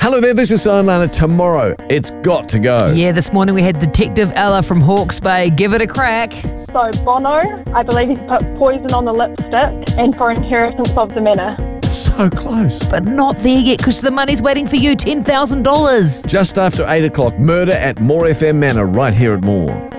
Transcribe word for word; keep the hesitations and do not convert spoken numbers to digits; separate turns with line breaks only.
Hello there, this is Simon Lana. Tomorrow, it's got to go.
Yeah, this morning we had Detective Ella from Hawke's Bay. Give it a crack.
So Bono, I believe he put poison on the lipstick and for inheritance of the manor.
So close.
But not there yet, because the money's waiting for you, ten thousand dollars.
Just after eight o'clock, Murder at More F M Manor, right here at More.